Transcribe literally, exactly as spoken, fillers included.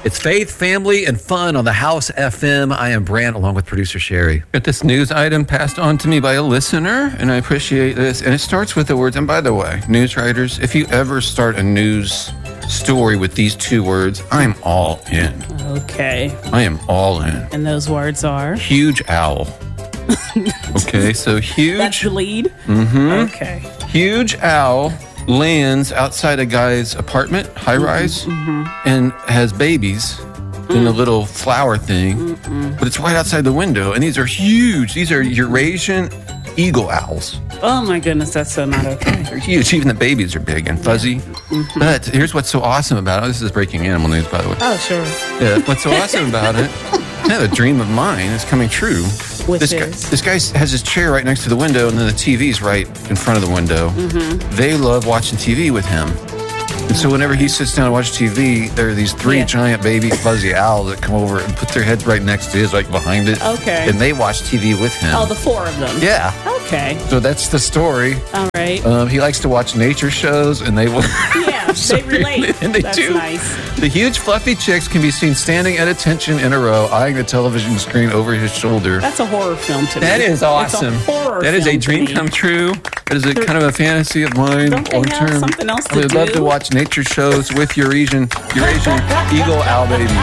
It's faith, family, and fun on the House F M. I am Brant, along with producer Sherry. Got this news item passed on to me by a listener, and I appreciate this. And it starts with the words, and by the way, news writers, if you ever start a news story with these two words, I'm all in. Okay. I am all in. And those words are? Huge owl. Okay, so huge. That's the lead? Mm-hmm. Okay. Huge owl lands outside a guy's apartment, high rise, mm-hmm. and has babies mm. in a little flower thing, Mm-mm. but it's right outside the window. And these are huge. These are Eurasian eagle owls. Oh my goodness, that's so not okay. They're huge. Even the babies are big and fuzzy. Mm-hmm. But here's what's so awesome about it. This is breaking animal news, by the way. Oh, sure. Yeah, what's so awesome about it? Yeah, a dream of mine is coming true. Which this is? Guy, this guy has his chair right next to the window, and then the T V's right in front of the window. Mm-hmm. They love watching T V with him. And so whenever he sits down and watches T V, there are these three yeah. giant baby fuzzy owls that come over and put their heads right next to his, like behind it. Okay. And they watch T V with him. Oh, the four of them. Yeah. Okay. So that's the story. All right. Um, he likes to watch nature shows, and they will. Yeah, so they relate. And they That's do. Nice. The huge fluffy chicks can be seen standing at attention in a row, eyeing the television screen over his shoulder. That's a horror film to me. That is awesome. It's a horror That is film a dream to me. come true. That is a kind of a fantasy of mine. Don't they long have term. something else to I would love do? to watch nature shows with Eurasian Eurasian eagle owl babies.